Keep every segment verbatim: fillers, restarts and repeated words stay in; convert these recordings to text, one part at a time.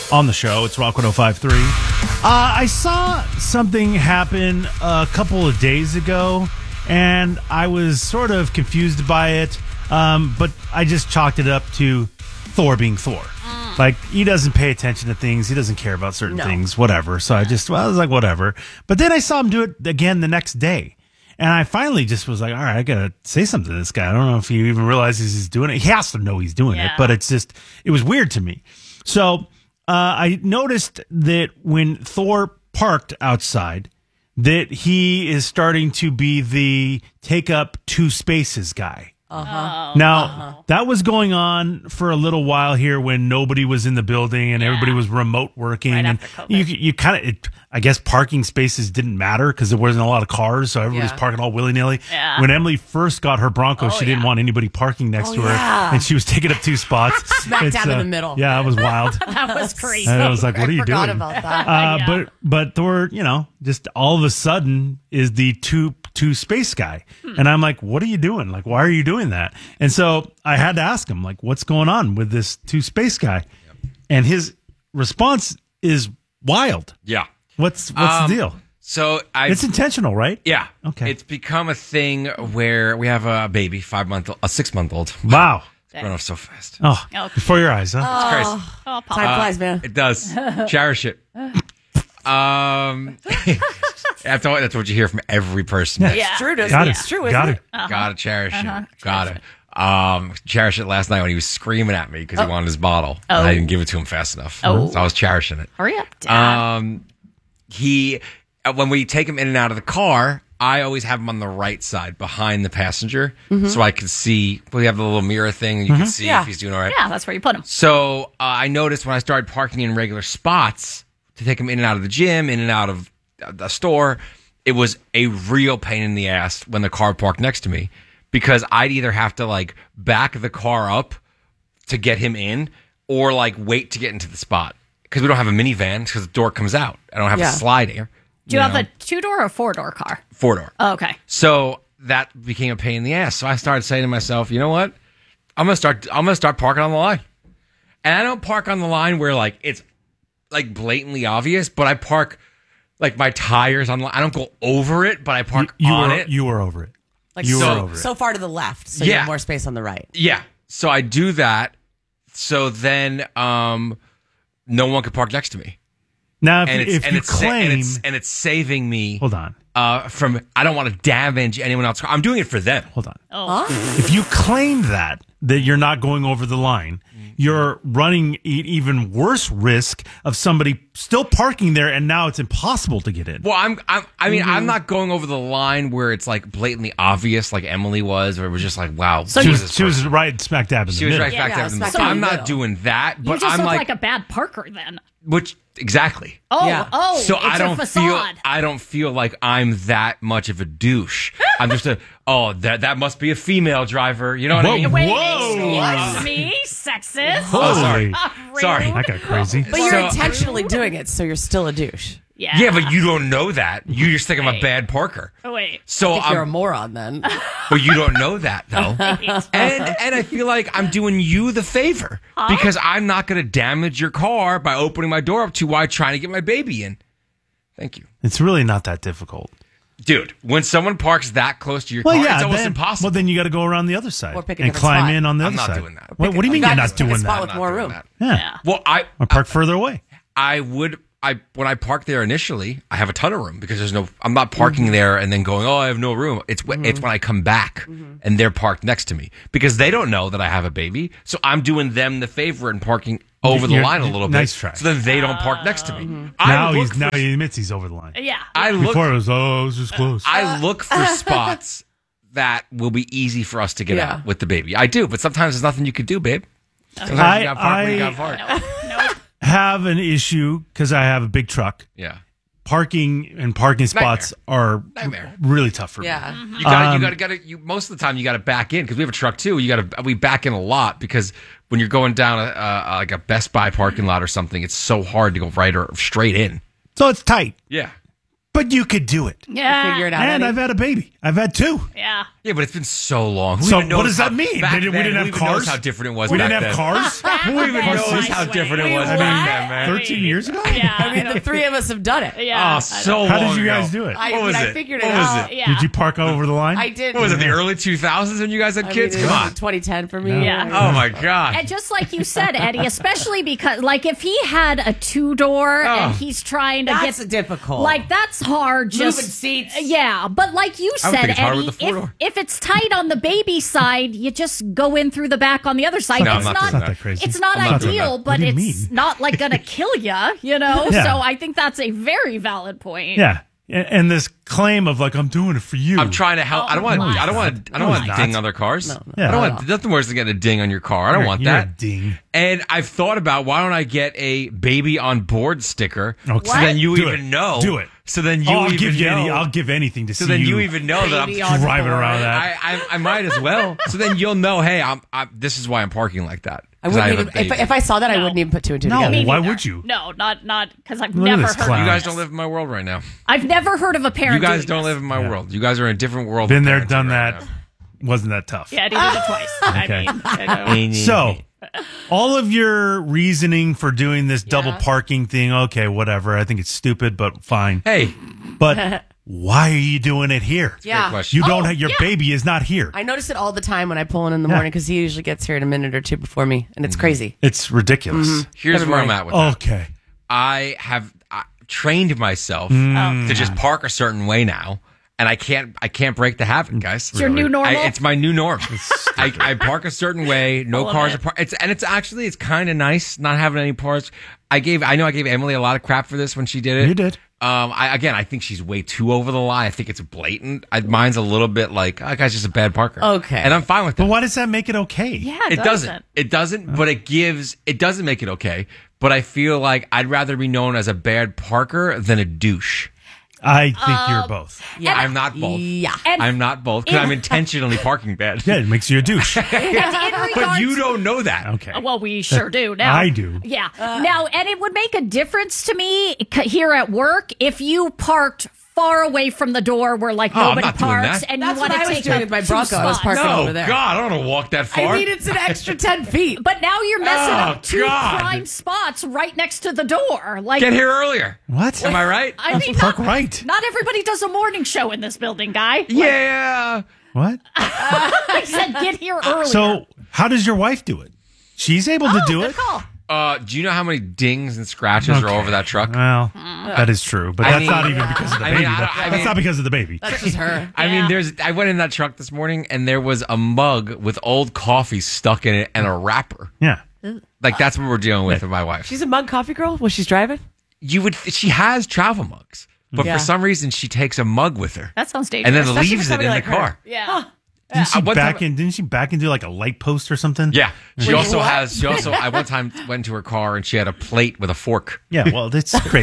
on the show. It's Rock one oh five point three. Uh, I saw something happen a couple of days ago, and I was sort of confused by it, um, but I just chalked it up to Thor being Thor. Mm. Like, he doesn't pay attention to things. He doesn't care about certain no. things, whatever. So I just, well, I was like, whatever. But then I saw him do it again the next day. And I finally just was like, all right, I got to say something to this guy. I don't know if he even realizes he's doing it. He has to know he's doing yeah. it, but it's just, it was weird to me. So uh, I noticed that when Thor parked outside, that he is starting to be the take up two spaces guy. Uh-huh. Now, uh-huh. that was going on for a little while here when nobody was in the building and yeah. everybody was remote working. Right and you you kind of, I guess parking spaces didn't matter because there wasn't a lot of cars, so everybody's yeah. parking all willy-nilly. Yeah. When Emily first got her Bronco, oh, she didn't yeah. want anybody parking next oh, to her, yeah. and she was taking up two spots. Smack down uh, in the middle. Yeah, it was wild. That was crazy. And I was like, what are you I forgot doing? about that. Uh, yeah. But, but Thor, you know, just all of a sudden is the two two space guy. Hmm. And I'm like, what are you doing? Like, why are you doing that? And so I had to ask him, like, what's going on with this two space guy? Yep. And his response is wild. Yeah. What's what's um, the deal? So I, it's intentional, right? Yeah. Okay. It's become a thing where we have a baby, five month, a six month old. Wow. It's going off so fast. Oh, okay. Before your eyes, huh? Oh. It's crazy. Oh, Time flies, uh, man. It does. Cherish it. Um, that's, all, that's what you hear from every person. Yeah. It's true. Got it. It's true, isn't Got it? it. Uh-huh. Gotta cherish uh-huh. it. Got it. Um, cherish it last night when he was screaming at me because oh. he wanted his bottle. Oh. And I didn't give it to him fast enough. Oh. So I was cherishing it. Hurry up, Dad. Um, he, uh, when we take him in and out of the car, I always have him on the right side behind the passenger mm-hmm. so I can see. We have the little mirror thing. And you mm-hmm. can see yeah. if he's doing all right. Yeah, that's where you put him. So uh, I noticed when I started parking in regular spots to take him in and out of the gym, in and out of the store, it was a real pain in the ass when the car parked next to me because I'd either have to like back the car up to get him in or like wait to get into the spot because we don't have a minivan because the door comes out. I don't have yeah. a slide here. Do you, you have know? a two-door or four-door car? Four-door. Oh, okay. So that became a pain in the ass. So I started saying to myself, you know what? I'm gonna start. I'm gonna start parking on the line, and I don't park on the line where like it's like blatantly obvious, but I park like my tires on. I don't go over it, but I park you, you on were, it. You were over it. Like you so, were over it. So far to the left, so yeah. you have more space on the right. Yeah. So I do that. So then, um, no one can park next to me. Now, if, and it's, if and you it's, claim, and it's and it's saving me. Hold on. Uh, from I don't want to damage anyone else. I'm doing it for them. Hold on. Oh. Huh? If you claim that that you're not going over the line, you're running e- even worse risk of somebody still parking there, and now it's impossible to get in. Well, I'm, I'm I mean, Mm-hmm. I'm not going over the line where it's like blatantly obvious, like Emily was, where it was just like, wow. So she was, she was right smack dab in She the was middle. right Yeah, back yeah, there. in the smack middle. dab So in I'm the not middle. doing that, You but just I'm look like, like a bad parker then. which exactly. Oh, Yeah. oh, So it's I a don't facade. feel I don't feel like I'm that much of a douche. I'm just a oh that that must be a female driver. You know what Whoa, I mean? Wait, Whoa. excuse me, sexist. Oh, sorry. Uh, rude. Sorry. That got crazy. But you're So- intentionally doing it, so you're still a douche. Yeah. Yeah, but you don't know that. You just think I'm a Wait. bad parker. Oh, wait. So I think you're a I'm, moron then. but you don't know that though. and and I feel like I'm doing you the favor because I'm not going to damage your car by opening my door up too wide trying to get my baby in. Thank you. It's really not that difficult. Dude, when someone parks that close to your Well, car, yeah, it's almost then, impossible. well, then you got to go around the other side Or pick a and different climb spot. in on the I'm other not side. doing that. What, what do you mean You you're gotta not pick a doing spot that? with I'm more not doing room. that. Yeah. Yeah. Well, I Or park further away. I would I when I park there initially, I have a ton of room because there's no I'm not parking mm-hmm. there and then going, "Oh, I have no room." It's mm-hmm. it's when I come back mm-hmm. and they're parked next to me because they don't know that I have a baby. So I'm doing them the favor and parking over the You're- line a little nice bit. Try. So then they don't park next to me. Mm-hmm. I Now look he's for, now he admits he's over the line. Yeah. I look Before it was oh, it was just close. I look for spots that will be easy for us to get Yeah. out with the baby. I do, but sometimes there's nothing you can do, babe. Sometimes I- you got to park where you I- got to park. Nope. have an issue because I have a big truck. Yeah. Parking and parking spots are Nightmare. really tough for Yeah. me. You got to Um, you got to got to you most of the time you got to back in because we have a truck too. You got to we back in a lot because when you're going down a, a like a Best Buy parking lot or something, it's so hard to go right or straight in. So it's tight. Yeah. But you could do it. Yeah. Figure it out. And Eddie. I've had a baby. I've had two. Yeah. Yeah, but it's been so long. Who So even knows what does that how- mean? back They didn't- we then, didn't have who even knows cars? how different it was We back didn't have then? cars. Who even Back knows then. how different it We was what? back then, man? thirteen years ago? Yeah. I mean, the three of us have done it. Yeah. Oh, so How long did you guys ago. do it? I, What was I it? figured What it was out. it? Yeah. Did you park over the line? I did. What was it, the early two thousands when you guys had I kids? mean, it Come was on. twenty ten for me. Yeah. Oh, my God. And just like you said, Eddie, especially because, like, if he had a two door Oh. and he's trying to That's get difficult. like that's hard. Just Moving seats. yeah. But like you I would said, think it's harder Eddie, with the if, four-door. if it's tight on the baby side, you just go in through the back on the other side. No, I'm it's not not. doing It's not that crazy. It's not I'm not doing ideal, that. but What do you it's mean? not like gonna kill you. You know. Yeah. So I think that's a very valid point. Yeah. And, and this claim of like, I'm doing it for you. I'm trying to help. I don't want. Oh, I don't want. I don't No, want it's to ding not. other cars. Yeah. I don't want nothing worse than getting a ding on your car. I don't You're- want you're that. a ding. And I've thought about why don't I get a baby on board sticker Okay. so then you Do even it. know. Do it. So then you Oh, I'll even give you know. any, I'll give anything to so see then you, you even know that Baby I'm on driving board. around that. I, I I might as well. So then you'll know. Hey, I'm. I, this is why I'm parking like that. I 'Cause wouldn't have a even, if, baby. if I saw that, I No. wouldn't even put two and two No. together. Me Why neither. would you? No, not not because I've Look at never this heard. clown. Of You guys this. don't live in my world right now. I've never heard of a parent. You guys doing don't this. live in my Yeah. world. You guys are in a different world. Been of there, parenting done right that. Wasn't that tough? Yeah, I did it twice. Okay. I mean, I know. So, all of your reasoning for doing this double Yeah. parking thing, okay, whatever. I think it's stupid, but fine. now. Hey, But why are you doing it here? Yeah. Great question. You don't Oh, have your yeah. baby is not here. I notice it all the time when I pull in in the Yeah. morning because he usually gets here in a minute or two before me, and it's crazy. It's ridiculous. here's Every where I'm morning. at with that. Okay. I have uh, trained myself Mm. to just park a certain way now, and I can't. I can't break the habit, guys. It's your new normal. I, it's my new norm. I, I park a certain way. No Full of cars it. are parked. It's and it's actually it's kind of nice not having any cars. I gave. I know I gave Emily a lot of crap for this when she did it. You did. Um. I again. I think she's way too over the line. I think it's blatant. I, mine's a little bit like, oh, that guy's just a bad parker. Okay. And I'm fine with that. But why does that make it okay? yeah, It doesn't. It doesn't, but it gives, it doesn't make it okay. But I feel like I'd rather be known as a bad parker than a douche. I think you're both. Yeah. I'm not both. Yeah. And I'm not both because in- I'm intentionally parking bad. Yeah, it makes you a douche. And in But regards- you don't know that. Okay. Well, we sure do now. I do. Yeah. now, and it would make a difference to me c- here at work if you parked far away from the door where like Oh, I'm nobody not doing parks, that. and That's you what want to I was take doing up with my two Bronco. I was spots. parking No, over there. God, I don't want to walk that far. I mean, it's an extra ten feet. But now you're messing Oh, up two God. prime spots right next to the door. Like, Get here earlier. What? Am I right? I mean, Park not, right. not everybody does a morning show in this building, guy. Yeah. What? I said get here earlier. So, how does your wife do it? She's able to oh, do good it. call. Uh, do you know how many dings and scratches are Okay. over that truck? Well, that is true, but I that's mean- not even because of the I mean, baby. I That- don't- I that's mean- not because of the baby. That's just her. I Yeah. mean, there's. I went in that truck this morning, and there was a mug with old coffee stuck in it and a wrapper. Yeah. Like that's what we're dealing with with my wife. She's a mug coffee girl while she's driving. You would. She has travel mugs, but Yeah. for some reason she takes a mug with her That sounds dangerous. and then Especially leaves for it in somebody the like her. car. yeah. Didn't she Uh, one back time- in? Didn't she back into like a light post or something? Yeah. She also What? has. She also. I one time went to her car and she had a plate with a fork. Yeah. Well, that's crazy.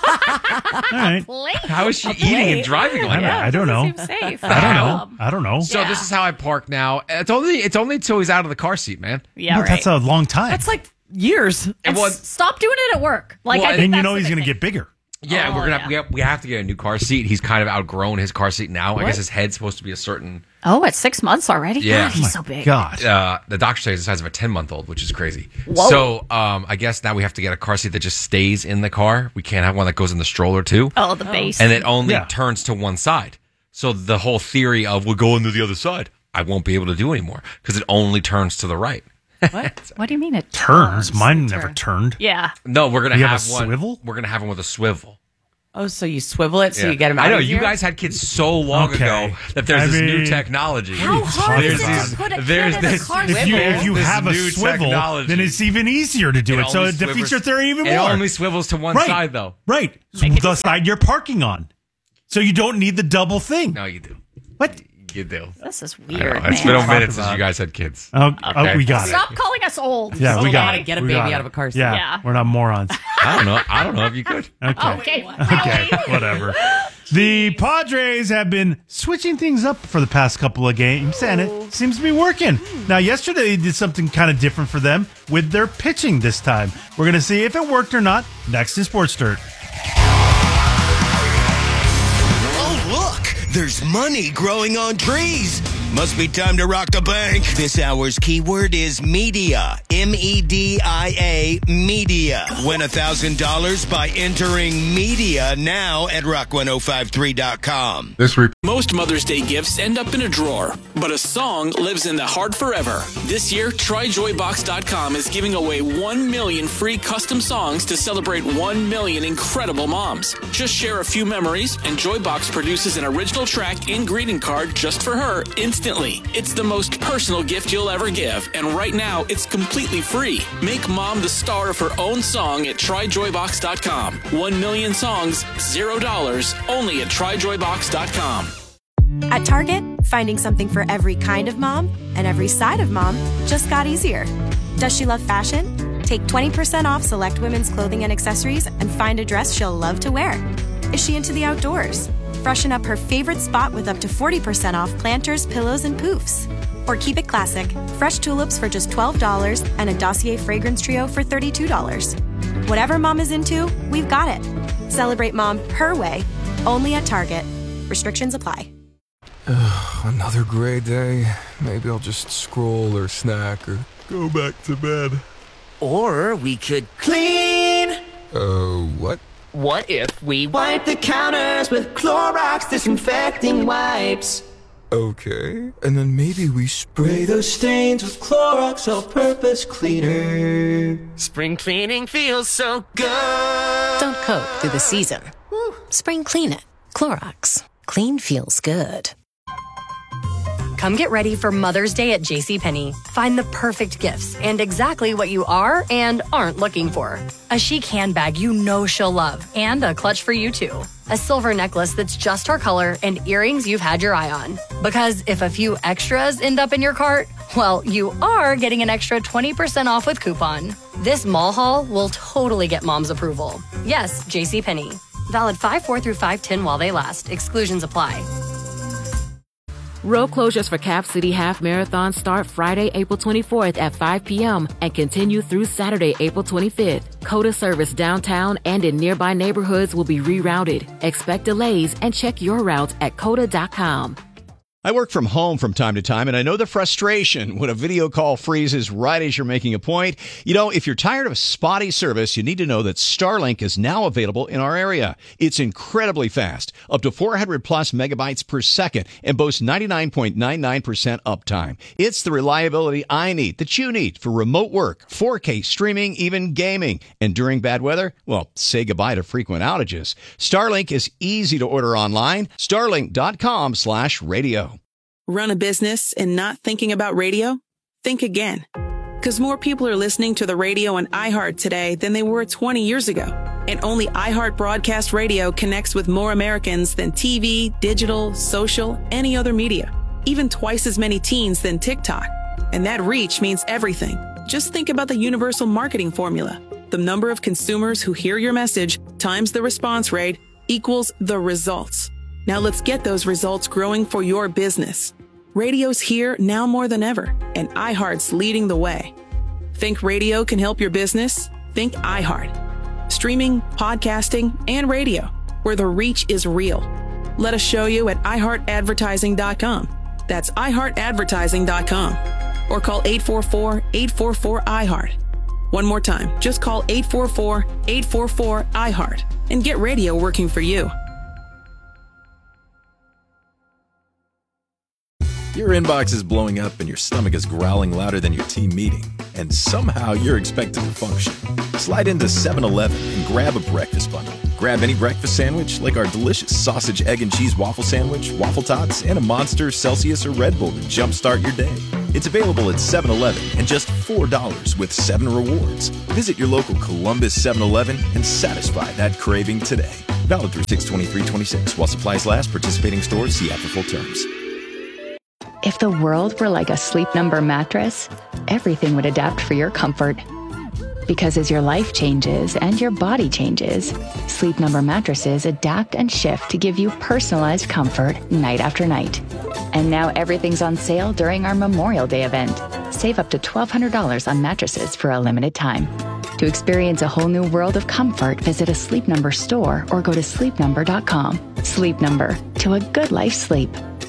All right. Late. How is she eating and driving like I don't, that? I don't know. Doesn't seem safe. I don't know. Um, I don't know. So Yeah. this is how I park now. It's only. It's only until he's out of the car seat, man. Yeah, But right. that's a long time. That's like years. It And was. s- stop doing it at work. Like, Well, I think and you that's know the he's big going to thing. get bigger. Yeah, Oh, we're gonna yeah. we, have, we have to get a new car seat. He's kind of outgrown his car seat now. I guess his head's supposed to be a certain. Oh, at six months already? Yeah. God, he's so big. God. Uh, the doctor says the size of a ten month old, which is crazy. Whoa. So um, I guess now we have to get a car seat that just stays in the car. We can't have one that goes in the stroller too, Oh, the base. and it only Yeah. turns to one side. So the whole theory of we're going to the other side, I won't be able to do anymore because it only turns to the right. what do you mean it Turns. Mine never turned. Yeah. No, we're gonna You have, have a one. swivel? We're gonna have one with a swivel. Oh, so you swivel it so Yeah. you get him out I know easier? you guys had kids so long Okay. ago that there's I this new mean- technology. How hard There's is it these- to put a kid there's in a this- car If you, swivel? if you This have a new swivel, technology. then it's even easier to do it. So only it defeats swivels- your theory even It more. only swivels to one right. side, though. Right. So the side you're parking on. So you don't need the double thing. No, you do. What? You do. This is I know. weird, It's man. been a Talk minute since about you it. guys had kids. Oh, oh, Okay. we got it. Stop calling us old. Yeah, we So got gotta it. get a We baby got out it. of a car seat. Yeah, Yeah. we're not morons. I don't know. I don't know if you could. Okay. Okay. Okay, whatever. The Padres have been switching things up for the past couple of games, and it seems to be working. Now, yesterday they did something kind of different for them with their pitching this time. We're going to see if it worked or not next in Sports Dirt. There's money growing on trees. Must be time to rock the bank. This hour's keyword is media. M E D I A, media. Win one thousand dollars by entering media now at rock ten fifty-three dot com. This re- Most Mother's Day gifts end up in a drawer, but a song lives in the heart forever. This year, try joy box dot com is giving away one million free custom songs to celebrate one million incredible moms. Just share a few memories, and Joybox produces an original track and greeting card just for her instantly. It's the most personal gift you'll ever give, and right now, it's completely free. Make mom the star of her own song at try joy box dot com. One million songs, zero dollars, only at try joy box dot com. At Target, finding something for every kind of mom and every side of mom just got easier. Does she love fashion? Take twenty percent off select women's clothing and accessories and find a dress she'll love to wear. Is she into the outdoors? Freshen up her favorite spot with up to forty percent off planters, pillows, and poofs. Or keep it classic, fresh tulips for just twelve dollars and a Dossier fragrance trio for thirty-two dollars. Whatever mom is into, we've got it. Celebrate mom her way, only at Target. Restrictions apply. Ugh, another gray day. Maybe I'll just scroll or snack or go back to bed. Or we could clean. Uh, what? What if we wipe the counters with Clorox disinfecting wipes? Okay, and then maybe we spray those stains with Clorox all-purpose cleaner. Spring cleaning feels so good. Don't coat through the season. Woo. Spring clean it. Clorox. Clean feels good. Come get ready for Mother's Day at JCPenney. Find the perfect gifts and exactly what you are and aren't looking for. A chic handbag you know she'll love, and a clutch for you too. A silver necklace that's just her color, and earrings you've had your eye on. Because if a few extras end up in your cart, well, you are getting an extra twenty percent off with coupon. This mall haul will totally get mom's approval. Yes, JCPenney. Valid five four through five ten while they last. Exclusions apply. Road closures for Cap City Half Marathon start Friday, April twenty-fourth at five p.m. and continue through Saturday, April twenty-fifth. COTA service downtown and in nearby neighborhoods will be rerouted. Expect delays and check your route at cota dot com. I work from home from time to time, and I know the frustration when a video call freezes right as you're making a point. You know, if you're tired of spotty service, you need to know that Starlink is now available in our area. It's incredibly fast, up to four hundred plus megabytes per second, and boasts ninety-nine point nine nine percent uptime. It's the reliability I need, that you need, for remote work, four K streaming, even gaming. And during bad weather, well, say goodbye to frequent outages. Starlink is easy to order online. Starlink dot com slash radio. Run a business and not thinking about radio? Think again. Because more people are listening to the radio on iHeart today than they were twenty years ago. And only iHeart Broadcast Radio connects with more Americans than T V, digital, social, any other media. Even twice as many teens than TikTok. And that reach means everything. Just think about the universal marketing formula. The number of consumers who hear your message times the response rate equals the results. Now let's get those results growing for your business. Radio's here now more than ever, and iHeart's leading the way. Think radio can help your business? Think iHeart. Streaming, podcasting, and radio, where the reach is real. Let us show you at i heart advertising dot com. That's i heart advertising dot com. Or call eight four four, eight four four, I heart. One more time, just call eight four four, eight four four, I heart and get radio working for you. Your inbox is blowing up and your stomach is growling louder than your team meeting, and somehow you're expected to function. Slide into seven eleven and grab a breakfast bundle. Grab any breakfast sandwich like our delicious sausage, egg, and cheese waffle sandwich, waffle tots, and a Monster, Celsius, or Red Bull to jumpstart your day. It's available at seven eleven and just four dollars with seven rewards. Visit your local Columbus seven eleven and satisfy that craving today. Valid through six twenty-three twenty-six while supplies last. Participating stores, see app for full terms. If the world were like a Sleep Number mattress, everything would adapt for your comfort. Because as your life changes and your body changes, Sleep Number mattresses adapt and shift to give you personalized comfort night after night. And now everything's on sale during our Memorial Day event. Save up to twelve hundred dollars on mattresses for a limited time. To experience a whole new world of comfort, visit a Sleep Number store or go to sleep number dot com. Sleep Number. to a good night's sleep.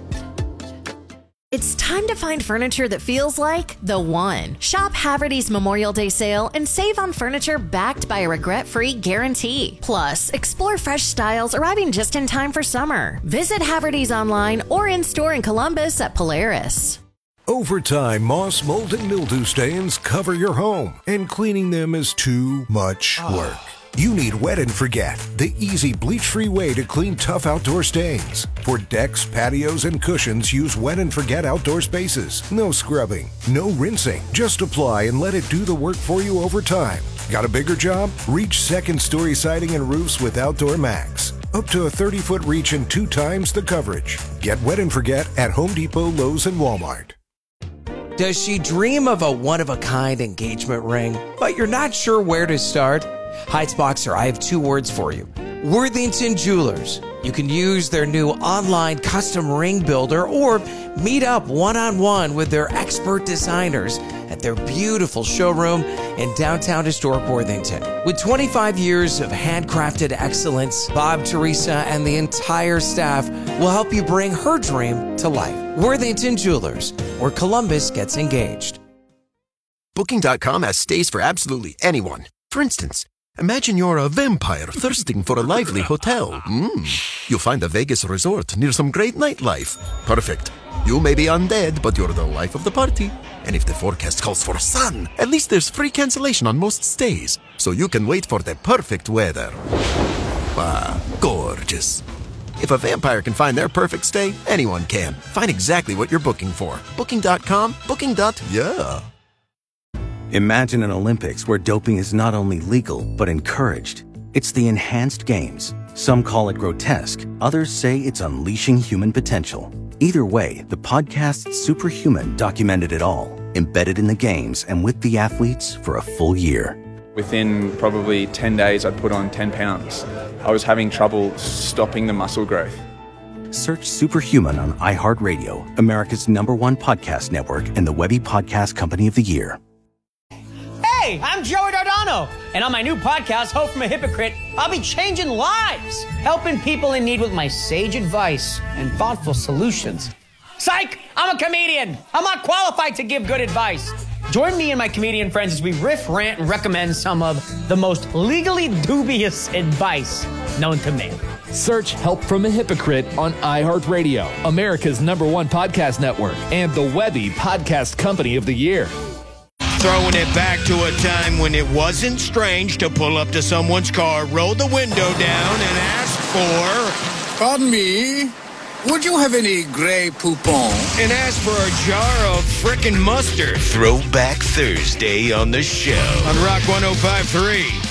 It's time to find furniture that feels like the one. Shop Haverty's Memorial Day sale and save on furniture backed by a regret-free guarantee. Plus, explore fresh styles arriving just in time for summer. Visit Haverty's online or in-store in Columbus at Polaris. Over time, moss, mold, and mildew stains cover your home, and cleaning them is too much work. You need Wet and Forget, the easy bleach-free way to clean tough outdoor stains. For decks, patios, and cushions, use Wet and Forget outdoor spaces. No scrubbing, no rinsing. Just apply and let it do the work for you over time. Got a bigger job? Reach second-story siding and roofs with Outdoor Max. Up to a thirty-foot reach and two times the coverage. Get Wet and Forget at Home Depot, Lowe's, and Walmart. Does she dream of a one-of-a-kind engagement ring, but you're not sure where to start? Heights-Boxer, I have two words for you. Worthington Jewelers. You can use their new online custom ring builder or meet up one-on-one with their expert designers at their beautiful showroom in downtown historic Worthington. With twenty-five years of handcrafted excellence, Bob, Teresa, and the entire staff will help you bring her dream to life. Worthington Jewelers, where Columbus gets engaged. Booking dot com has stays for absolutely anyone. For instance, imagine you're a vampire thirsting for a lively hotel. Mm. You'll find a Vegas resort near some great nightlife. Perfect. You may be undead, but you're the life of the party. And if the forecast calls for sun, at least there's free cancellation on most stays, so you can wait for the perfect weather. Ah, gorgeous. If a vampire can find their perfect stay, anyone can. Find exactly what you're booking for. Booking dot com, booking. Yeah. Imagine an Olympics where doping is not only legal, but encouraged. It's the Enhanced Games. Some call it grotesque. Others say it's unleashing human potential. Either way, the podcast Superhuman documented it all, embedded in the games and with the athletes for a full year. Within probably ten days, I'd put on ten pounds. I was having trouble stopping the muscle growth. Search Superhuman on iHeartRadio, America's number one podcast network and the Webby Podcast Company of the Year. Hey, I'm Joey Dardano, and on my new podcast, Hope from a Hypocrite, I'll be changing lives, helping people in need with my sage advice and thoughtful solutions. Psych! I'm a comedian. I'm not qualified to give good advice. Join me and my comedian friends as we riff, rant, and recommend some of the most legally dubious advice known to man. Search Help from a Hypocrite on iHeartRadio, America's number one podcast network, and the Webby Podcast Company of the Year. Throwing it back to a time when it wasn't strange to pull up to someone's car, roll the window down, and ask for... Pardon me, would you have any Grey Poupon? And ask for a jar of frickin' mustard. Throwback Thursday on the show. On Rock one oh five point three.